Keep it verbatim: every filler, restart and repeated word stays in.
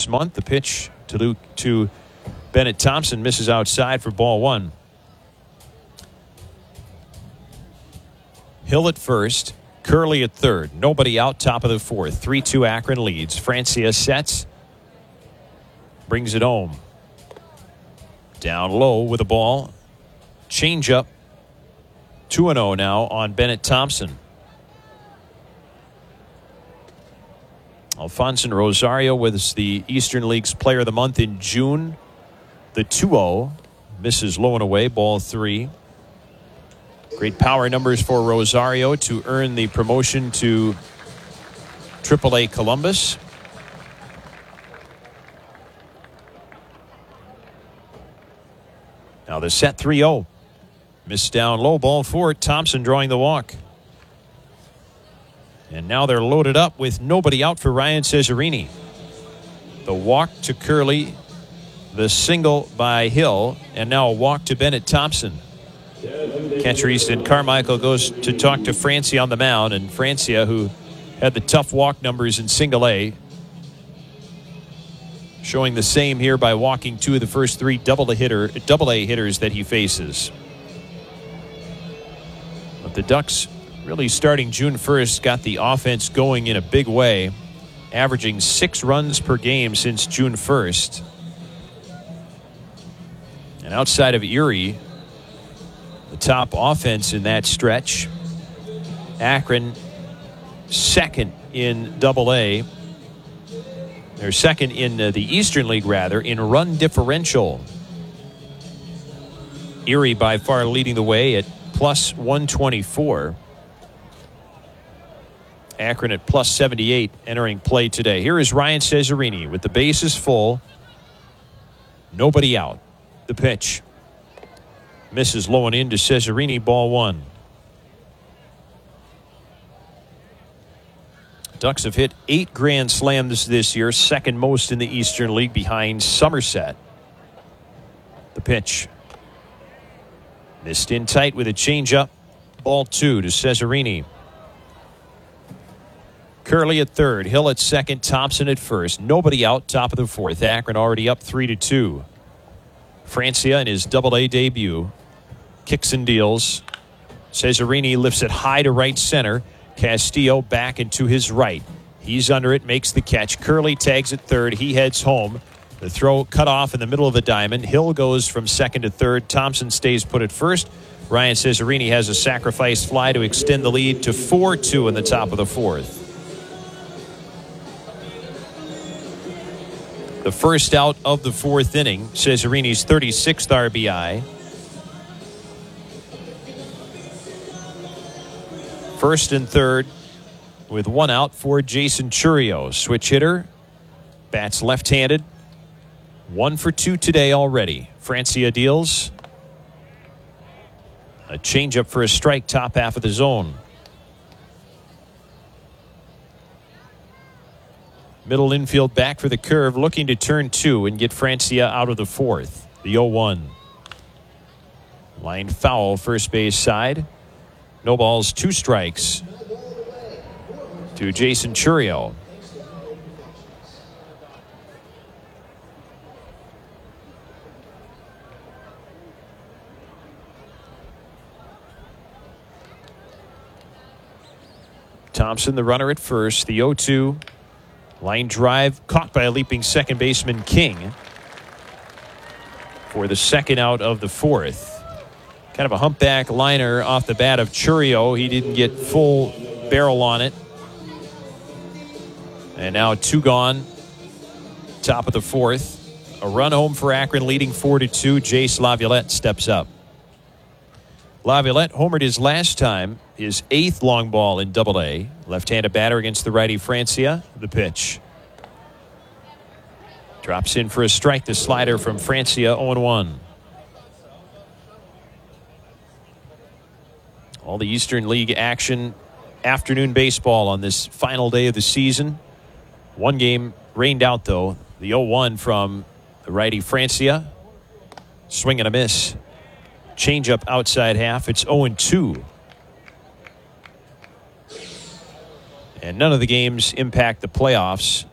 this month. The pitch to Luke, to Bennett Thompson misses outside for ball one. Hill at first, Curley at third. Nobody out, top of the fourth. three two Akron leads. Francia sets. Brings it home. Down low with the ball. Change up. two and oh now on Bennett Thompson. Alfonso Rosario was the Eastern League's Player of the Month in June. The two oh misses low and away, ball three. Great power numbers for Rosario to earn the promotion to triple A Columbus. Now the set three oh. Missed down low, ball four. Thompson drawing the walk. And now they're loaded up with nobody out for Ryan Cesarini. The walk to Curley, the single by Hill, and now a walk to Bennett Thompson. Catcher Easton Carmichael goes to talk to Francia on the mound, and Francia, who had the tough walk numbers in single A, showing the same here by walking two of the first three double A hitter, double A hitters that he faces. But the Ducks, really starting June first, got the offense going in a big way, averaging six runs per game since June first. And outside of Erie, the top offense in that stretch. Akron second in double A. They're second in uh, the Eastern League, rather, in run differential. Erie by far leading the way at plus one twenty-four. Akron at plus seventy-eight entering play today. Here is Ryan Cesarini with the bases full. Nobody out. The pitch. Misses low and in to Cesarini, ball one. Ducks have hit eight grand slams this year, second most in the Eastern League behind Somerset. The pitch. Missed in tight with a changeup. Ball two to Cesarini. Curley at third, Hill at second, Thompson at first. Nobody out, top of the fourth. Akron already up three to two. Francia in his double A debut kicks and deals. Cesarini lifts it high to right center. Castillo back and to his right. He's under it, makes the catch. Curley tags at third. He heads home. The throw cut off in the middle of the diamond. Hill goes from second to third. Thompson stays put at first. Ryan Cesarini has a sacrifice fly to extend the lead to four two in the top of the fourth. The first out of the fourth inning, Cesarini's thirty-sixth R B I. First and third with one out for Jason Chourio. Switch hitter, bats left-handed. One for two today already. Francia deals. A changeup for a strike, top half of the zone. Middle infield back for the curve, looking to turn two and get Francia out of the fourth. The oh one. Line foul, first base side. No balls, two strikes to Jason Chourio. Thompson, the runner at first. The oh two. Line drive caught by a leaping second baseman King for the second out of the fourth. Kind of a humpback liner off the bat of Chourio. He didn't get full barrel on it. And now two gone. Top of the fourth. A run home for Akron, leading four to two. Jace Laviolette steps up. Laviolette homered his last time, his eighth long ball in double A. Left-handed batter against the righty Francia. The pitch. Drops in for a strike. The slider from Francia, oh one. All the Eastern League action, afternoon baseball on this final day of the season. One game rained out, though. The oh one from the righty Francia. Swing and a miss. Changeup outside half. It's oh two. And none of the games impact the playoffs.